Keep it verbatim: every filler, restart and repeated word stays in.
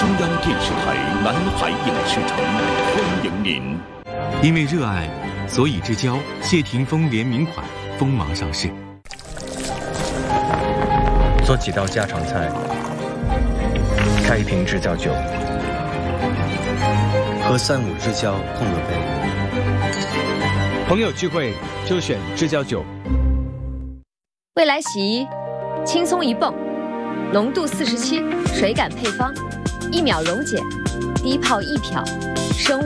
中央电视台南海影视城欢迎您。 因为热爱，所以之交谢霆锋联名款锋芒上市。 做几道家常菜，开一瓶制酵酒， 和三五之交碰个杯。 朋友聚会就选制酵酒。 未来洗衣，轻松一泵，浓度四十七，水感配方，一秒溶解，低泡一漂，生物。